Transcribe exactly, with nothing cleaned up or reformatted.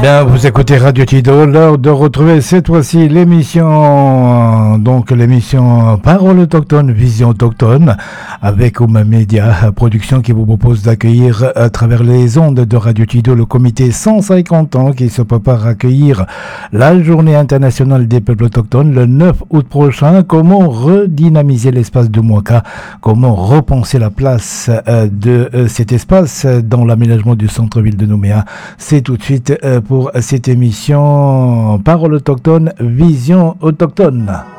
Bien, vous écoutez Radio Tido, l'heure de retrouver cette fois-ci l'émission, donc l'émission Parole autochtone, Vision autochtone, avec Ouma Media Production qui vous propose d'accueillir à travers les ondes de Radio Tido le comité cent cinquante ans qui se prépare à accueillir la journée internationale des peuples autochtones le neuf août prochain. Comment redynamiser l'espace de Mwaka, comment repenser la place de cet espace dans l'aménagement du centre-ville de Nouméa. C'est tout de suite pour cette émission Parole autochtone, Vision autochtone.